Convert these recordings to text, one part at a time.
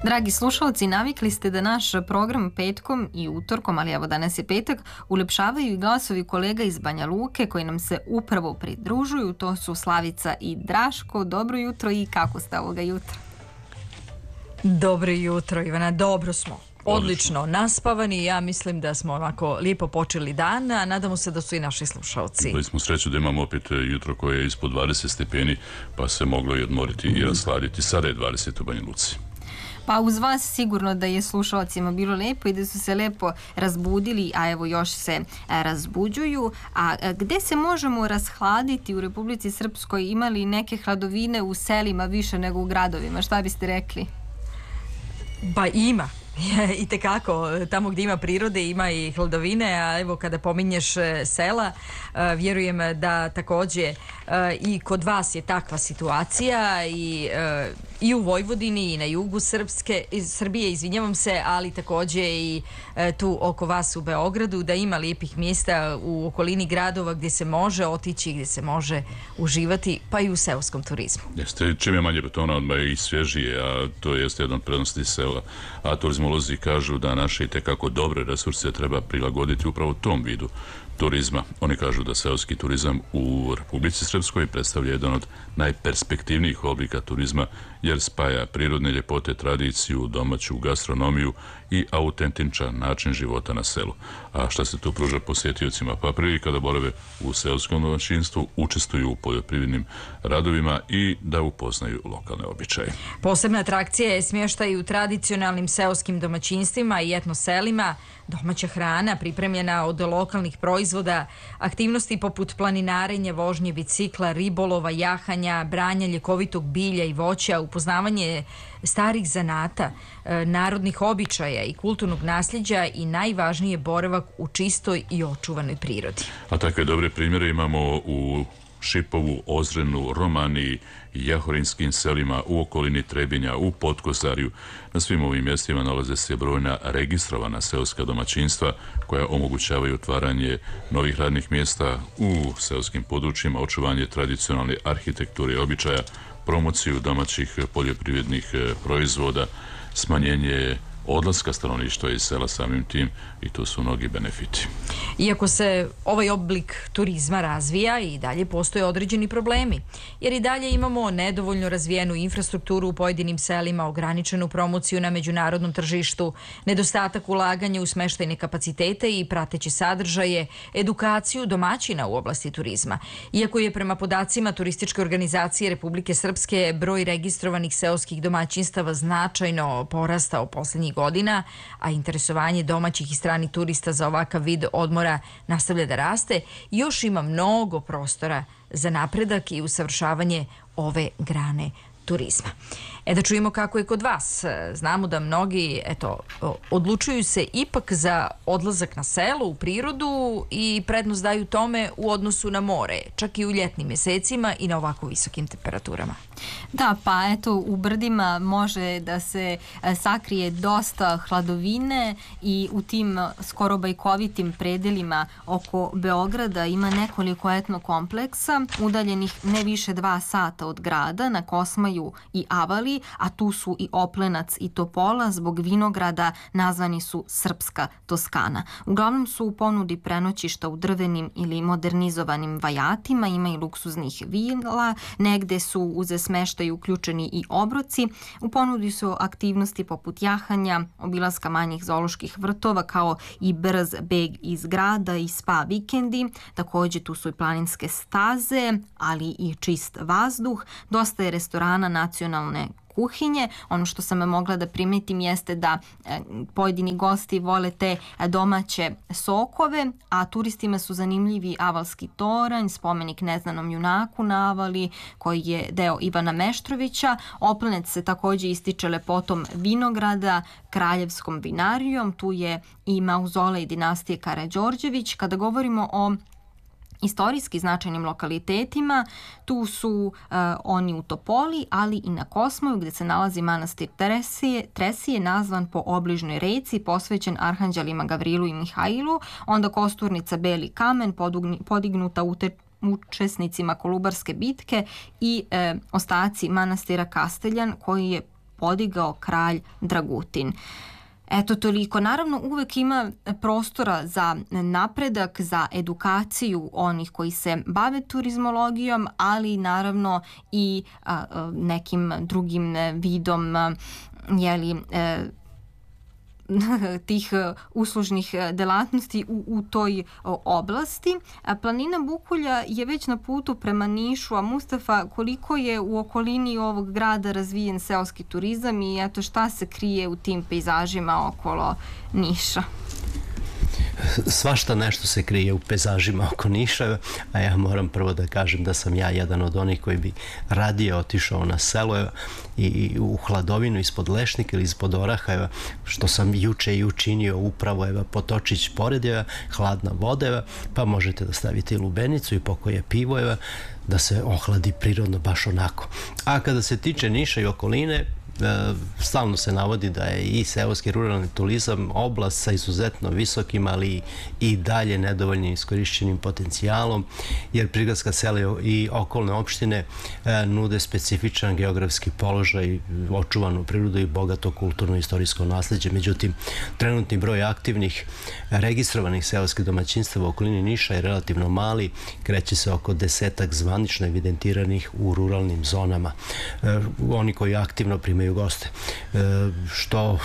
Dragi slušalci, navikli ste da naš program petkom i utorkom, ali evo danas je petak, ulepšavaju i glasovi kolega iz Banja Luke koji nam se upravo pridružuju. To su Slavica i Draško. Dobro jutro i kako ste ovoga jutra? Dobro jutro, Ivana. Dobro smo. Odlično naspavani. Ja mislim da smo onako lijepo počeli dan, a nadamo se da su i naši slušalci. Imali smo sreću da imamo opet jutro koje je ispod 20 stepeni, pa se moglo i odmoriti i rasladiti. Sada je 20 u Banja Luci. Pa uz vas sigurno da je slušalcima bilo lepo i da su se lepo razbudili, a evo još se razbuđuju. A gde se možemo rashladiti u Republici Srpskoj? Ima li neke hladovine u selima više nego u gradovima? Šta biste rekli? Ba ima. I tekako, tamo gdje ima prirode ima i hladovine, a evo kada pominješ sela, vjerujem da također i kod vas je takva situacija i u Vojvodini i na jugu Srbije, izvinjavam se, ali također i tu oko vas u Beogradu, da ima lijepih mjesta u okolini gradova gdje se može otići, gdje se može uživati, pa i u seoskom turizmu. Jeste, čim je manje betona, odmah je i svježije, a to jeste jedan od prednosti sela. A turizmolozi kažu da naše i tekako dobre resurse treba prilagoditi upravo tom vidu turizma. Oni kažu da seoski turizam u Republici Srpskoj predstavlja jedan od najperspektivnijih oblika turizma jer spaja prirodne ljepote, tradiciju, domaću gastronomiju i autentičan način života na selu. A šta se tu pruža posjetiocima? Pa prilika da borave u seoskom domaćinstvu, učestvuju u poljoprivrednim radovima i da upoznaju lokalne običaje. Posebna atrakcija je smještaj u tradicionalnim seoskim domaćinstvima i etnoselima, domaća hrana pripremljena od lokalnih proizvoda, aktivnosti poput planinarenja, vožnje bicikla, ribolova, jahanja, branja ljekovitog bilja i voća, upoznavanje starih zanata, narodnih običaja i kulturnog nasljeđa i najvažnije boravak u čistoj i očuvanoj prirodi. A takve dobre primjere imamo u Šipovu, Ozrenu, Romaniji, Jahorinskim selima, u okolini Trebinja, u Podkozarju. Na svim ovim mjestima nalaze se brojna registrovana seoska domaćinstva koja omogućavaju otvaranje novih radnih mjesta u seoskim područjima, očuvanje tradicionalne arhitekture i običaja, promociju domaćih poljoprivrednih proizvoda, smanjenje odlaska stanovništva iz sela samim tim i to su mnogi benefiti. Iako se ovaj oblik turizma razvija i dalje postoje određeni problemi, jer i dalje imamo nedovoljno razvijenu infrastrukturu u pojedinim selima, ograničenu promociju na međunarodnom tržištu, nedostatak ulaganja u smještajne kapacitete i prateće sadržaje, edukaciju domaćina u oblasti turizma. Iako je prema podacima Turističke organizacije Republike Srpske broj registrovanih seoskih domaćinstava značajno porastao posljednjih godina, a interesovanje domaćih i stranih turista za ovakav vid odmora nastavlja da raste, još ima mnogo prostora za napredak i usavršavanje ove grane turizma. Da čujemo kako je kod vas. Znamo da mnogi odlučuju se ipak za odlazak na selo, u prirodu i prednost daju tome u odnosu na more, čak i u ljetnim mjesecima i na ovako visokim temperaturama. Da, pa eto, u brdima može da se sakrije dosta hladovine i u tim skoro bajkovitim predelima oko Beograda ima nekoliko etno kompleksa, udaljenih ne više 2 sata od grada, na Kosmaju i Avali, a tu su i Oplenac i Topola, zbog vinograda nazvani su Srpska Toskana. Uglavnom su u ponudi prenoćišta u drvenim ili modernizovanim vajatima, ima i luksuznih vila, negde su uz smeštaj uključeni i obroci. U ponudi su aktivnosti poput jahanja, obilaska manjih zooloških vrtova, kao i brz beg iz grada i spa vikendi. Također tu su i planinske staze, ali i čist vazduh. Dosta je restorana nacionalne kuhinje. Ono što sam mogla da primetim jeste da pojedini gosti vole te domaće sokove, a turistima su zanimljivi Avalski toranj, spomenik neznanom junaku na Avali, koji je deo Ivana Meštrovića. Oplenac se također ističe lepotom vinograda, kraljevskom vinarijom, tu je i mauzolej dinastije Karađorđević. Kada govorimo o istorijski značajnim lokalitetima, tu su oni u Topoli, ali i na Kosmoju gdje se nalazi manastir Tresije, nazvan po obližnoj reci, posvećen arhanđelima Gavrilu i Mihailu, onda kosturnica Beli kamen, podignuta učesnicima Kolubarske bitke i ostaci manastira Kasteljan, koji je podigao kralj Dragutin. Eto toliko. Naravno, uvek ima prostora za napredak, za edukaciju onih koji se bave turizmologijom, ali naravno i nekim drugim vidom tih uslužnih delatnosti u toj oblasti. Planina Bukulja je već na putu prema Nišu, a Mustafa, koliko je u okolini ovog grada razvijen seoski turizam i eto šta se krije u tim pejzažima okolo Niša? Svašta nešto se krije u pejzažima oko Niša, a ja moram prvo da kažem da sam ja jedan od onih koji bi radije otišao na selo i u hladovinu ispod Lešnika ili ispod Oraha, što sam juče i učinio upravo potočić pored hladna voda, pa možete da stavite i lubenicu i pokoje pivo, da se ohladi prirodno baš onako. A kada se tiče Niša i okoline, stalno se navodi da je i seoski ruralni turizam oblast sa izuzetno visokim, ali i dalje nedovoljnim iskorišćenim potencijalom, jer prigradska sela i okolne opštine nude specifičan geografski položaj, očuvanu prirodu i bogato kulturno-istorijsko nasleđe. Međutim, trenutni broj aktivnih registrovanih seoskih domaćinstava u okolini Niša je relativno mali, kreće se oko 10-ak zvanično evidentiranih u ruralnim zonama. Oni koji aktivno primaju goste, što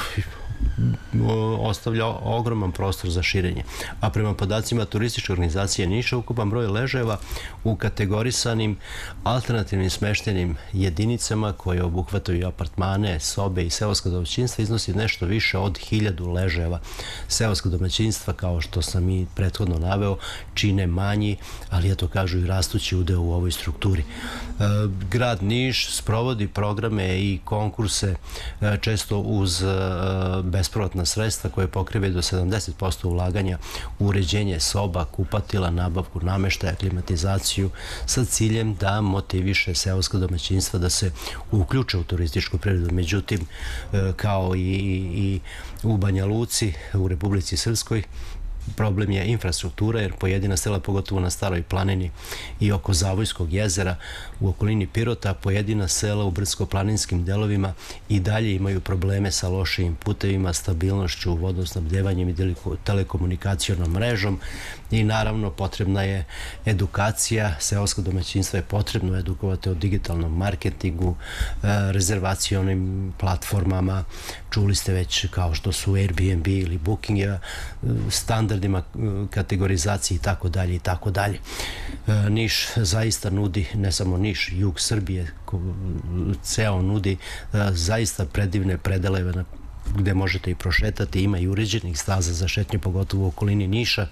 ostavlja ogroman prostor za širenje. A prema podacima turističke organizacije Niša, ukupan broj ležajeva u kategorisanim alternativnim smeštenim jedinicama koje obuhvataju apartmane, sobe i seoska domaćinstva iznosi nešto više od 1000 ležajeva. Seoska domaćinstva, kao što sam i prethodno naveo, čine manji, ali eto kažu i rastući udeo u ovoj strukturi. Grad Niš sprovodi programe i konkurse često uz bespovratna sredstva koje pokrivaju do 70% ulaganja u uređenje soba, kupatila, nabavku nameštaja, klimatizaciju, sa ciljem da motiviše seoska domaćinstva da se uključe u turističku privredu. Međutim, kao i u Banja Luci, u Republici Srpskoj, problem je infrastruktura, jer pojedina sela, pogotovo na Staroj planini i oko Zavojskog jezera u okolini Pirota, pojedina sela u brdsko-planinskim delovima i dalje imaju probleme sa lošim putevima, stabilnošću, vodosnabdevanjem i telekomunikacionom mrežom i naravno potrebna je edukacija. Seosko domaćinstvo je potrebno edukovati o digitalnom marketingu, rezervacionim platformama, čuli ste već kao što su Airbnb ili Booking, standardima kategorizacije i tako dalje i tako dalje. Niš zaista nudi, ne samo Niš, jug Srbije, ceo nudi zaista predivne predele gde možete i prošetati, ima i uređenih staza za šetnje, pogotovo u okolini Niša,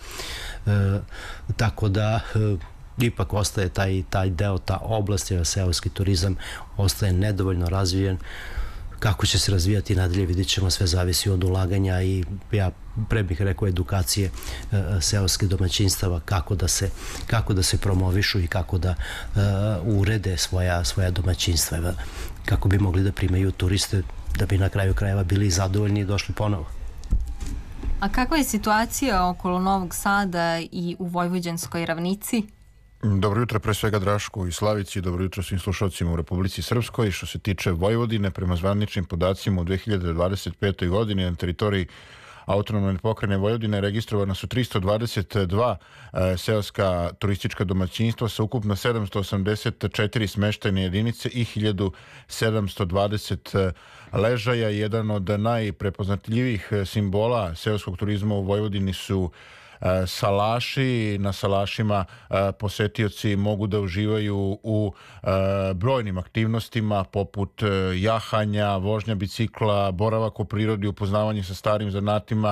tako da ipak ostaje taj deo, ta oblast, seoski turizam ostaje nedovoljno razvijen. Kako će se razvijati nadalje, vidjet ćemo, sve zavisi od ulaganja i ja pre bih rekao edukacije seoskih domaćinstava, kako da se promovišu i kako da urede svoja domaćinstva, kako bi mogli da primaju turiste, da bi na kraju krajeva bili zadovoljni i došli ponovo. A kakva je situacija okolo Novog Sada i u Vojvođanskoj ravnici? Dobro jutro pre svega Drašku i Slavici, dobro jutro svim slušalcima u Republici Srpskoj. Što se tiče Vojvodine, prema zvaničnim podacima u 2025. godini na teritoriji Autonomne pokrajine Vojvodine registrovana su 322 seoska turistička domaćinstva sa ukupno 784 smeštajne jedinice i 1720 ležaja. Jedan od najprepoznatljivijih simbola seoskog turizma u Vojvodini su salaši. Na salašima posetioci mogu da uživaju u brojnim aktivnostima poput jahanja, vožnja bicikla, boravak u prirodi, upoznavanje sa starim zanatima